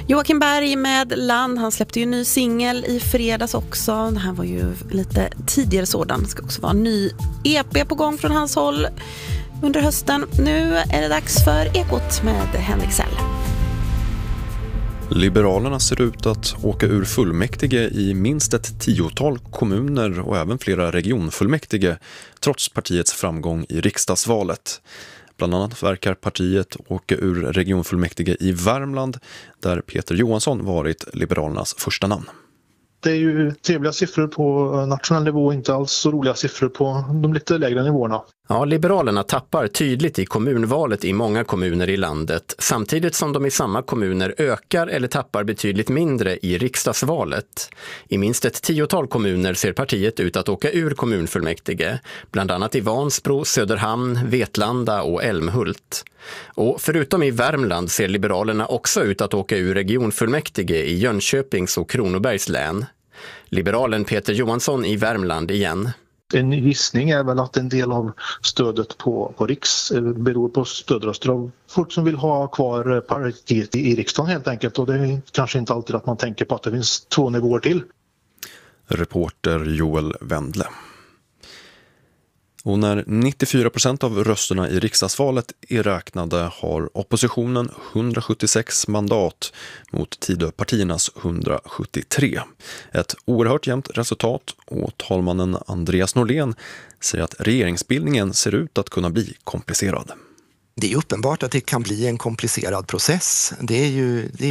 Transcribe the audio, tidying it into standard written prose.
Joakim Berg med Land, han släppte ju en ny singel i fredags också. Det här var ju lite tidigare sådan. Det ska också vara en ny EP på gång från hans håll under hösten. Nu är det dags för Ekot med Henrik Sell. Liberalerna ser ut att åka ur fullmäktige i minst ett 10-tal kommuner och även flera regionfullmäktige trots partiets framgång i riksdagsvalet. Bland annat verkar partiet åka ur regionfullmäktige i Värmland där Peter Johansson varit Liberalernas första namn. Det är ju trevliga siffror på nationell nivå, inte alls så roliga siffror på de lite lägre nivåerna. Ja, Liberalerna tappar tydligt i kommunvalet i många kommuner i landet, samtidigt som de i samma kommuner ökar eller tappar betydligt mindre i riksdagsvalet. I minst ett 10-tal kommuner ser partiet ut att åka ur kommunfullmäktige, bland annat i Vansbro, Söderhamn, Vetlanda och Älmhult. Och förutom i Värmland ser Liberalerna också ut att åka ur regionfullmäktige i Jönköpings och Kronobergs län. Liberalen Peter Johansson i Värmland igen. En gissning är väl att en del av stödet på riks beror på stödröster av folk som vill ha kvar partiet i riksdagen helt enkelt. Och det är kanske inte alltid att man tänker på att det finns 2 nivåer till. Reporter Joel Wendle. Och när 94% av rösterna i riksdagsvalet är räknade har oppositionen 176 mandat mot Tidöpartiernas 173. Ett oerhört jämnt resultat och talmannen Andreas Norlén säger att regeringsbildningen ser ut att kunna bli komplicerad. Det är uppenbart att det kan bli en komplicerad process. Det är